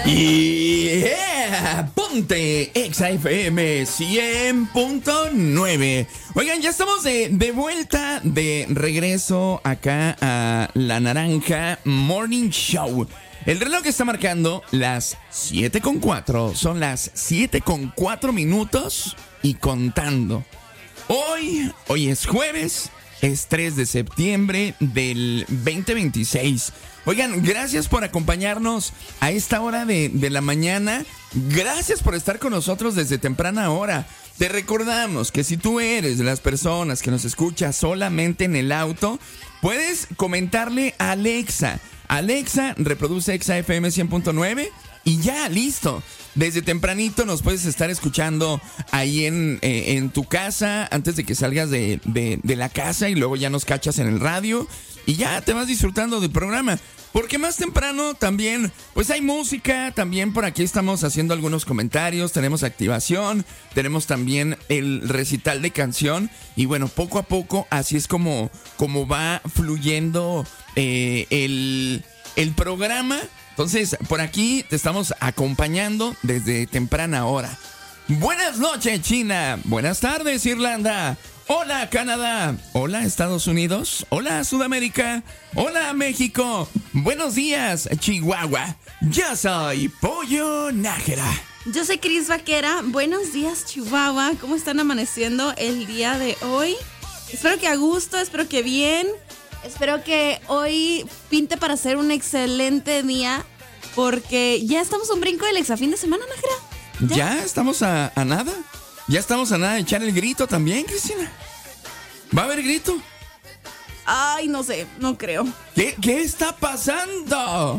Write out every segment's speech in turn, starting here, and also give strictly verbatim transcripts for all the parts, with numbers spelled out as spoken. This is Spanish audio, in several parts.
Yeah, ponte Exa F M cien punto nueve. Oigan, ya estamos de, de vuelta, de regreso acá a La Naranja Morning Show. El reloj está marcando las siete con cuatro. Son las siete con cuatro minutos y contando. Hoy, hoy es jueves, es tres de septiembre del veinte veintiséis. Oigan, gracias por acompañarnos a esta hora de, de la mañana. Gracias por estar con nosotros desde temprana hora. Te recordamos que si tú eres de las personas que nos escuchas solamente en el auto, puedes comentarle a Alexa. Alexa, reproduce Exa F M cien punto nueve y ya, listo. Desde tempranito nos puedes estar escuchando ahí en, eh, en tu casa, antes de que salgas de, de, de la casa, y luego ya nos cachas en el radio y ya te vas disfrutando del programa. Porque más temprano también, pues hay música, también por aquí estamos haciendo algunos comentarios, tenemos activación, tenemos también el recital de canción, y bueno, poco a poco así es como, como va fluyendo eh, el, el programa. Entonces, por aquí te estamos acompañando desde temprana hora. Buenas noches, China. Buenas tardes, Irlanda. Hola, Canadá. Hola, Estados Unidos. Hola, Sudamérica. Hola, México. Buenos días, Chihuahua. Yo soy Pollo Nájera. Yo soy Cris Vaquera. Buenos días, Chihuahua. ¿Cómo están amaneciendo el día de hoy? Espero que a gusto, espero que bien. Espero que hoy pinte para ser un excelente día, porque ya estamos a un brinco del exafín de semana, Nájera. ¿Ya? ¿Ya estamos a, a nada? ¿Ya estamos a nada de echar el grito también, Cristina? ¿Va a haber grito? Ay, no sé, no creo. ¿Qué, qué está pasando?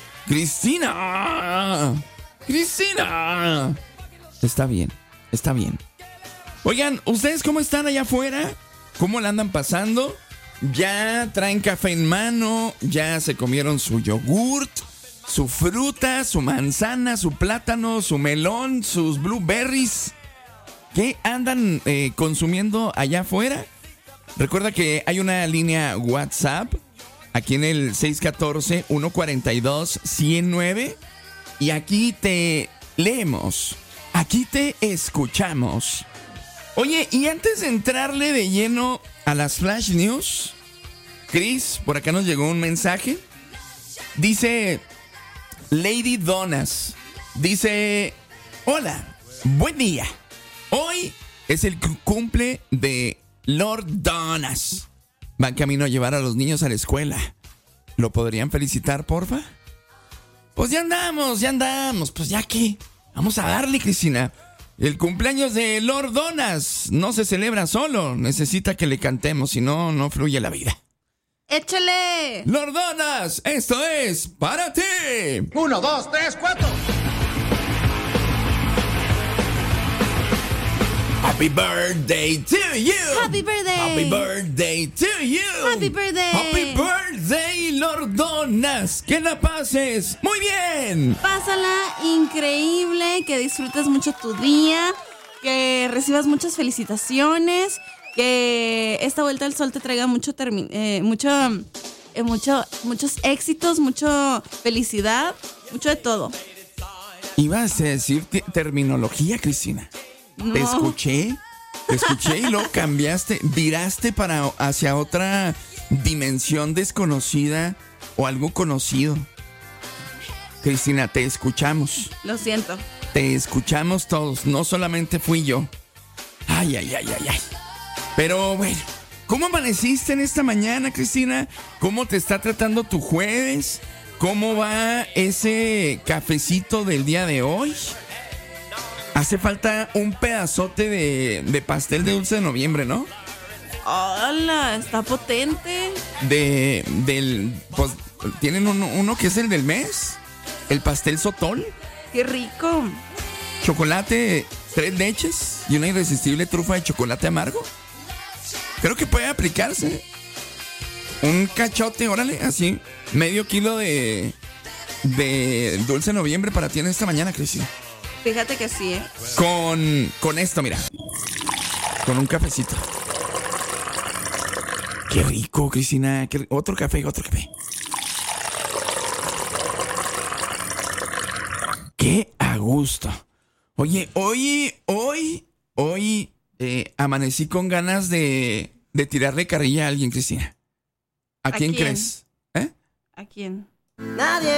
Cristina. Cristina. Está bien, está bien. Oigan, ¿ustedes cómo están allá afuera? ¿Cómo la andan pasando? ¿Ya traen café en mano? ¿Ya se comieron su yogurt, su fruta, su manzana, su plátano, su melón, sus blueberries? ¿Qué andan eh, consumiendo allá afuera? Recuerda que hay una línea WhatsApp aquí en el seis uno cuatro, uno cuatro dos, uno cero nueve, y aquí te leemos, aquí te escuchamos. Oye, y antes de entrarle de lleno a las Flash News, Chris, por acá nos llegó un mensaje. Dice Lady Donas, dice: hola, buen día. Hoy es el cumple de Lord Donas. Van camino a llevar a los niños a la escuela. ¿Lo podrían felicitar, porfa? Pues ya andamos, ya andamos. Pues ya que vamos a darle, Cristina. El cumpleaños de Lord Donas no se celebra solo. Necesita que le cantemos, si no, no fluye la vida. ¡Échale! Lord Donas, esto es para ti. Uno, dos, tres, cuatro. Happy birthday to you. Happy birthday. Happy birthday to you. Happy birthday. Happy birthday, Lord Donas. Que la pases muy bien. Pásala increíble, que disfrutes mucho tu día, que recibas muchas felicitaciones, que esta vuelta al sol te traiga mucho, termi- eh, mucho, eh, mucho, muchos éxitos, mucha felicidad, mucho de todo. Ibas a decir te- terminología, Cristina. No. Te escuché, te escuché y luego cambiaste, viraste para hacia otra dimensión desconocida o algo conocido. Cristina, te escuchamos. Lo siento. Te escuchamos todos, no solamente fui yo. Ay, ay, ay, ay, ay. Pero bueno, ¿cómo amaneciste en esta mañana, Cristina? ¿Cómo te está tratando tu jueves? ¿Cómo va ese cafecito del día de hoy? Hace falta un pedazote de, de pastel de dulce de noviembre, ¿no? Hola, está potente. De, del, pues, ¿tienen uno, uno que es el del mes? El pastel sotol. Qué rico. Chocolate, tres leches y una irresistible trufa de chocolate amargo. Creo que puede aplicarse. Un cachote, órale, así. Medio kilo de, de dulce de noviembre para ti en esta mañana, Cristina. Fíjate que sí, ¿eh? Con, con esto, mira. Con un cafecito. Qué rico, Cristina. Qué, otro café, otro café. Qué a gusto. Oye, hoy, hoy, hoy eh, amanecí con ganas de, de tirarle carrilla a alguien, Cristina. ¿A, ¿A quién, quién? crees? ¿Eh? ¿A quién? Nadie